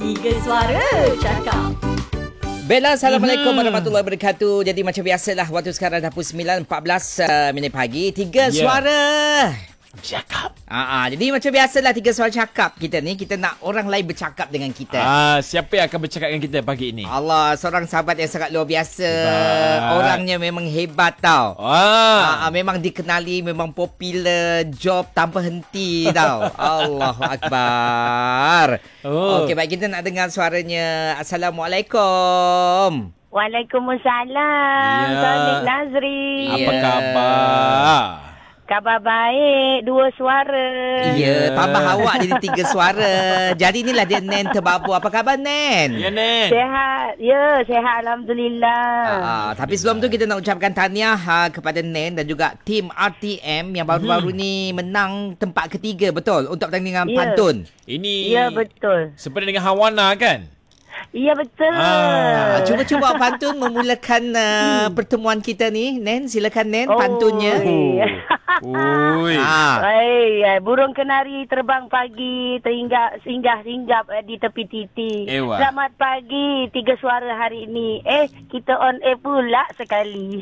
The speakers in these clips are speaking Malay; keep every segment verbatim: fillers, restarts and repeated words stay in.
Tiga Suara Cakap. Bella, Assalamualaikum mm-hmm. warahmatullahi wabarakatuh. Jadi macam biasalah, waktu sekarang dah pukul sembilan empat belas uh, minit pagi. Tiga yeah. Suara Cakap. Ah, ah, jadi macam biasalah Tiga Suara Cakap kita ni. Kita nak orang lain bercakap dengan kita. Ah, siapa yang akan bercakap dengan kita pagi ini? Allah, seorang sahabat yang sangat luar biasa. Hebat. Orangnya memang hebat tau. Ah. Ah, memang dikenali, memang popular, job tanpa henti tau. Allahu Akbar. Oh. Okey, baik, kita nak dengar suaranya. Assalamualaikum. Waalaikumsalam. Ya. Sonic Nazri. Apa Ya. khabar? Khabar baik. Dua suara. Ya, tambah awak jadi tiga suara. Jadi inilah dia Nen Terbabu. Apa khabar, Nen? Ya, Nen. Sehat. Ya, sehat. Alhamdulillah. Ah, tapi sebelum tu kita nak ucapkan tahniah ha, kepada Nen dan juga tim R T M yang baru-baru hmm. ni menang tempat ketiga, betul? Untuk pertandingan Ya. pantun. Ini Ya, betul. seperti dengan Hawana kan? Ya, betul. Ah, cuba-cuba pantun memulakan uh, pertemuan kita ni. Nen, silakan Nen, Oh, pantunnya. Ui. Ah. Hai, burung kenari terbang pagi, terhinggap singgah-singgap di tepi titik. Ewa. Selamat pagi, Tiga Suara hari ini. Eh, kita on air pula sekali.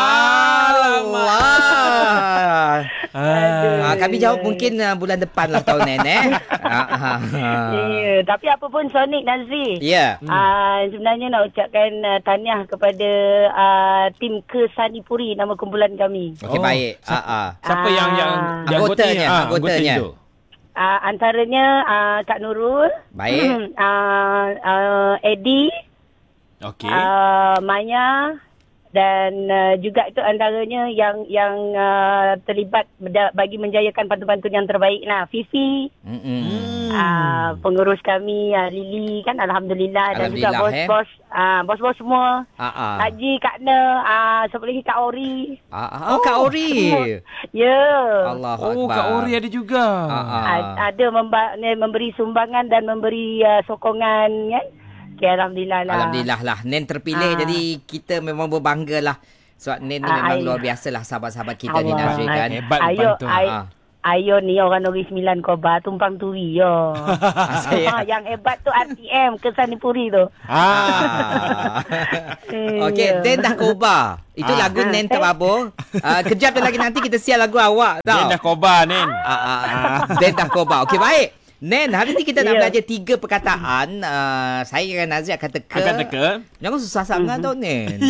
Allah. Ah. Ah, kami jawab mungkin uh, bulan depan lah tahun Nen eh. Ah, ah, ah. Ya, tapi apa pun Sonic Nazri. Ya. Hmm. Uh, sebenarnya nak ucapkan uh, tahniah kepada uh, tim Kesanipuri, nama kumpulan kami. Okey, Oh, baik. siapa- Ah, ah. Siapa yang yang Anggotanya, anggotanya? Ah, anggotanya. itu. Uh, antaranya uh, Kak Nurul, Baik. uh, uh, Eddie, Okey. uh, Maya dan uh, juga itu antaranya yang yang uh, terlibat beda- bagi menjayakan pantun-pantun yang terbaik lah. Fifi, Mm-mm. uh, pengurus kami uh, Lily kan, alhamdulillah, dan juga Alhamdulillah, bos-bos uh, bos-bos semua. Ah, ah. Haji, Kak Ne, uh, siapa lagi, Kak Ori. Ah, ah. Oh, Kak Ori. Ya. Allahu Oh, Akbar. Kak Ori ada juga. Ah, ah. A- Ada memba- ni, memberi sumbangan dan memberi uh, sokongan kan. Okay, alhamdulillah lah. Alhamdulillah lah. Nen terpilih. Ah. Jadi kita memang berbangga lah. Sebab Nen ni Ah, memang ay- luar biasa lah sahabat-sahabat kita ni, Allah. Nazri kan. Hebat Ayo, pantun. ay- Ah. Ayo ni orang Negeri Sembilan Kobar tumpang turi yo. Saya- Ah, yang hebat tu R T M Kesanipuri tu. Ah. Eh, Okey, ya. Nen dah kobar. Itu Ah. lagu Nen Terbabu. Uh, kejap lagi nanti kita siap lagu awak tau. Nen dah kobar, Nen. Ah, ah, ah. Nen dah kobar. Okey, baik. Nen, hari ni kita nak Ya. belajar tiga perkataan. Uh, saya dengan Nazri akan teka. Akan teka. Jangan susah sangat tau, Nen.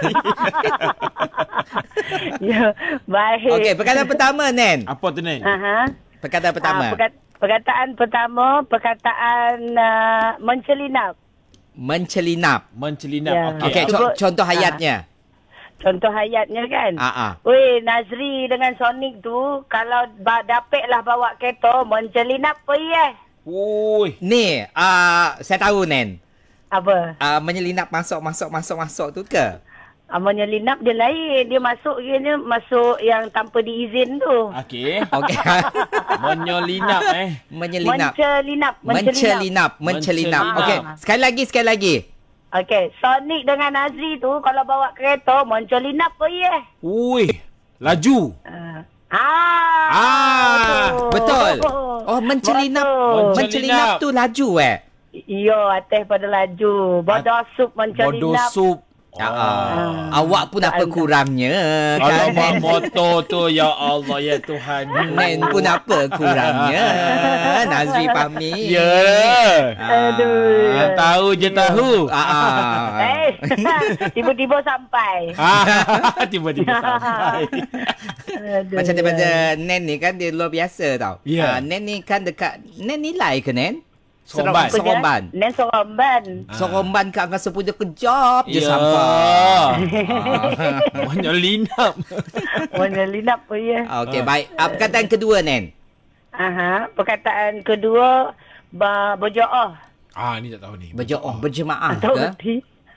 Ya, baik. Okey, perkataan pertama, Nen. Apa tu, Nen? Aha. Perkataan pertama. Ah, perkat- perkataan pertama, perkataan uh, mencelinap. Mencelinap. Mencelinap. Ya. Okey. Okey, Cuba- co- contoh hayatnya. Contoh hayatnya kan. Ah, ah. Weh, Nazri dengan Sonic tu, kalau ba- dapet lah bawa kereta, mencelinap pergi eh. Ui. Ni, uh, saya tahu, Nen. Apa? Uh, menyelinap masuk, masuk, masuk, masuk tu ke? Ah, menyelinap dia lain. Dia masuk, dia masuk yang tanpa diizin tu. Okey. Okey. Menyelinap eh. Menyelinap. Mencelinap. Mencelinap. Mencelinap. Mencelinap. Okey, sekali lagi, sekali lagi. Okey, Sonic dengan Nazri tu, kalau bawa kereta, mencelinap pergi eh. Ui. Laju. Ah. Ah, Ah, Betul. Oh, mencelinap. Betul. Mencelinap tu laju eh? Ya, atas pada laju. Bodoh sup Bodoh mencelinap. sup. Ah, ah. Awak pun apa kurangnya kan? Alamak, motor tu. Ya Allah, ya Tuhan. Nen pun apa kurangnya? Nazri Fahmi. Ya. Ah. Aduh. Ah, tahu je tahu. Ah, ah. Eh, tiba-tiba sampai. Ah, tiba-tiba sampai. Aduh. Macam daripada Nen ni kan dia luar biasa tau. Ya. Ah, Nen ni kan dekat Nen nilai ke Nen? Soromban. Soromban. Nen Soromban. Soromban kat Angkasa Puja kejap je Ya. sampai. Menyelinap. Menyelinap pun ya. Ah, Okey, baik. Ah, perkataan kedua Nen. Aha, perkataan kedua, ba, berjo'oh. Ah, ni tak tahu ni. Berjo'oh, berjemaah Atau ke? berti.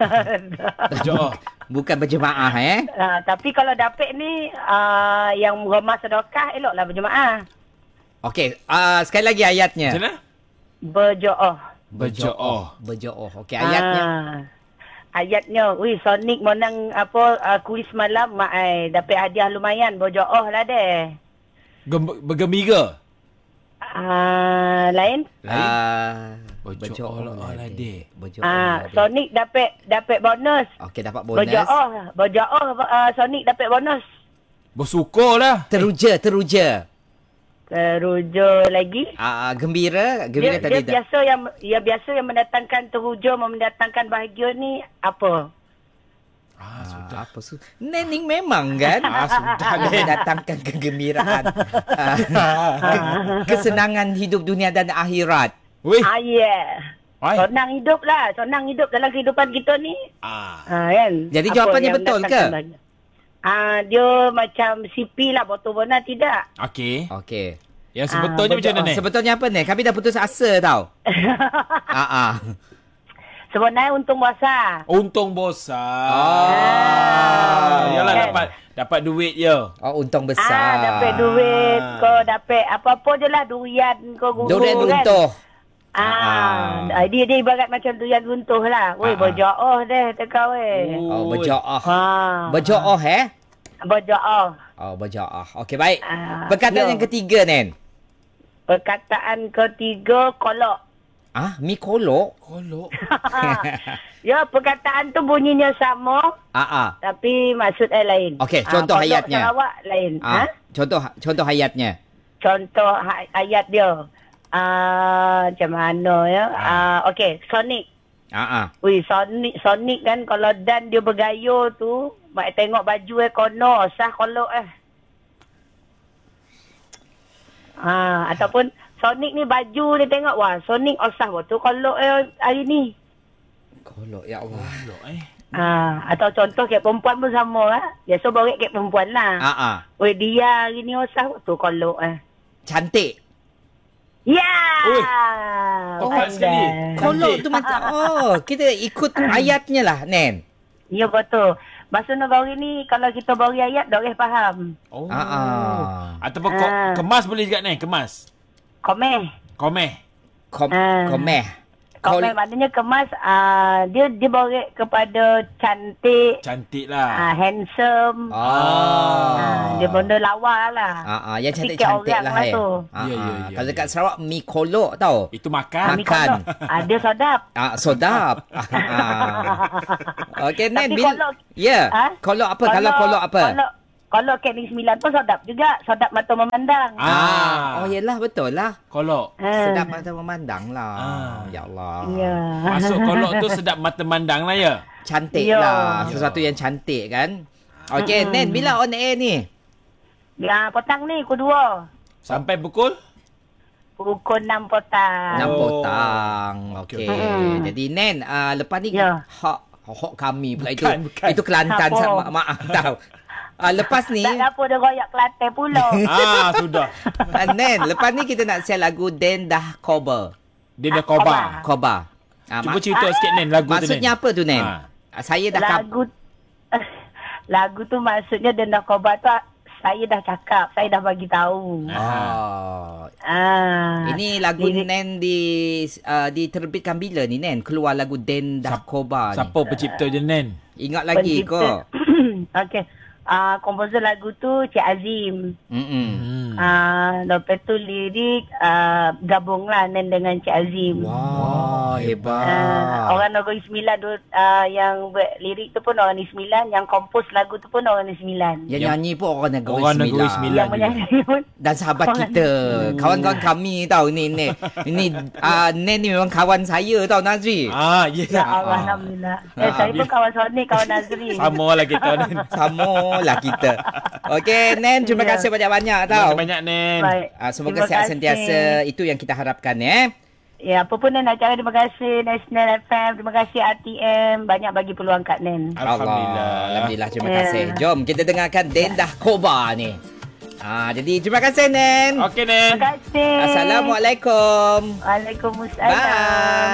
Berjo'oh. Bukan berjemaah eh? Ah, tapi kalau dapat ni, ah, yang rumah sedekah, eloklah berjemaah. Okey, ah, sekali lagi ayatnya. Macam mana? Berjo'oh. Berjo'oh. Berjo'oh. Okey, ayatnya. Ah. Ayatnya, wih, Sonic menang apa uh, kuis malam, mak ai dapat hadiah lumayan, berjo'oh lah deh. Gem- bergembira. Ah, lain? Lain. Ah, Ber- Berjo Allah lah lah, dek. dek. Berjo Ah, lah, dek. Sonic dapat dapat bonus. Okey, dapat bonus. Berjo'oh, berjo'oh uh, Sonic dapat bonus. Bersyukur lah. Teruja, teruja. Teruja lagi. Ah, gembira, gembira Dia, tadi dia biasa yang ya biasa yang mendatangkan teruja, mendatangkan bahagia ni apa? Ah, sudah. Ah, apa su? Nening memang kan? Ah, sudah. Dia datangkan kegembiraan. Ah, ke- kesenangan hidup dunia dan akhirat. Weh. Ah, yeah. Wai. Senang hidup lah. Senang hidup dalam kehidupan kita ni. Ah. Ah, kan? Jadi Apa jawapannya yang betul ke? mendatangkan bahagia? Ah, dia macam C P lah, botol bona tidak. Okey. Okey. Yang sebetulnya Ah, macam mana ni? Sebetulnya apa ni? Kami dah putus asa tau. ah ah. Sebenarnya untung puasa. Untung besar. Ah. Yalah, Kan? dapat dapat duit je. Oh, untung Ah, besar. dapat duit, kau dapat apa-apa je lah, durian kau guru Durian kan. runtuh. Ah, ah. Dia dia ibarat macam durian runtuh lah. Ah, Weh, ah. berjo'oh deh tekau weh. Oh, berjo'oh. Ha. Berjo'oh eh? Berjo'oh. Oh, berjo'oh. Okey, baik. Ah, Perkataan ya. yang ketiga, Nen. Perkataan ketiga, kolok. Ah, mi kolok? Kolok. Ya, perkataan tu bunyinya sama, Ah ah. tapi maksudnya lain. Okey, Ah, contoh kolok ayatnya. Sarawak lain. Ah, Ha? contoh contoh ayatnya. Contoh ha- ayat dia. Ah, macam mana ya? Ah, okey, Sonic. Ah ah. Wih, Sonic, Sonic kan kalau Dan dia bergaya tu, mak tengok baju eh kono, sah kolok eh. Ah, ataupun Sonic ni baju dia tengok, wah, Sonic osah waktu kolok eh hari ni. Kolok, ya Allah. Kolok eh. Ah, atau contoh kayak perempuan pun sama lah. Biasa borek kayak perempuan lah. Ah ah. Weh, dia hari ni osah waktu kolok eh. Cantik. Ya! Ui, Pandai. tepat sekali. Kolok tu macam oh, kita ikut ayatnya lah, Nen. Ya, betul. Bahasa negara ni, kalau kita bagi ayat, tak boleh faham. Oh. Ah ah. Ataupun ko- Ah. kemas boleh juga ni, kemas. Komeh. Komeh. Kom Ah. komeh. Komeh maknanya kemas, uh, dia dia borek kepada cantik, Cantik uh, lah. handsome. Ah. Uh, dia benda lawa lah. Ah ah, yang Fikir cantik-cantik orang lah lah eh. tu. Ah, Ya, ya, ah. ya, Kalau ya. dekat Sarawak mi kolok tau. Itu makan. Ah, makan. Ah, dia sedap. Ah, sodap. ah. Okey, Nen. Tapi Bil- kolok- Ya. Ah? Kolok apa? Kalau kolok apa? Kolok, kolok kek Negeri Sembilan pun sedap juga. Sedap mata memandang. Ah. Oh, yelah, betul lah. Kolok. Ah. Sedap mata memandang lah. Ah. Ya Allah. Ya. Masuk kolok tu sedap mata mandang lah ya. Cantik Ya. lah. Ya. Sesuatu yang cantik kan. Okey, Mm-mm. Nen. Bila on air ni? Ya, petang ni kedua. Sampai pukul? Pukul enam petang. Enam Oh. petang. Okey. Mm-mm. Jadi, Nen, uh, lepas ni Ya. hak hak kami pula itu. Bukan, bukan. Itu Kelantan. Apa? Ma- maaf tahu. Uh, lepas ni, Tak apa dia royak Kelantan pula. Ah, sudah. uh, Nen, lepas ni kita nak share lagu Den Dah Koba. Dia dah Ah, koba. Koba. Uh, Cuba cerita sikit Nen lagu tu Nen. maksudnya apa tu, Nen? Ah. Uh, saya dah kab- Lagu lagu tu maksudnya Denda Kobat tu saya dah cakap, saya dah bagi tahu. Oh. Ah. Ini lagu lirik- Nen di uh, diterbitkan bila ni, Nen? Keluar lagu Den Dah Siap- Koba ni. Siapa pencipta je Nen? Ingat lagi pencipta- ke? Okey. Ah, komposer lagu tu Cik Azim. Mm-mm. Hmm. Ah, lepas tu lirik ah, gabunglah Nen dengan Cik Azim. Wah, hebat. Ah, orang Negeri Sembilan tu ah, yang buat lirik tu pun orang Negeri Sembilan, yang kompos lagu tu pun orang Negeri Sembilan. Yang Yang- nyanyi pun orang Negeri Orang Negeri Sembilan. Sembilan. Yang juga. menyanyi pun Dan sahabat Orang- kita. Kawan-kawan kami tahu ni. Ni, ni uh, Nen ni memang kawan saya tahu, Nazri. Ah, Ya yes. Allah, Ah. Alhamdulillah. Eh, Ah, saya pun dia- kawan Sonic, kawan Nazri. Sama lah kita Nen. Sama lah kita. Okey, Nen, terima Ya. kasih banyak-banyak Terima tahu. kasih banyak Nen. Baik. Uh, semoga Terima sihat kasih. sentiasa. Itu yang kita harapkan eh. Ya, apa pun Nen nak cakap, terima kasih National F M, terima kasih R T M, banyak bagi peluang kat Nen. Alhamdulillah. Allah. Alhamdulillah, terima Ya. kasih. Jom kita dengarkan Den Dah Koba ni. Ah, jadi terima kasih, Nen. Okey Nen. Terima kasih. Assalamualaikum. Waalaikumsalam. Bye.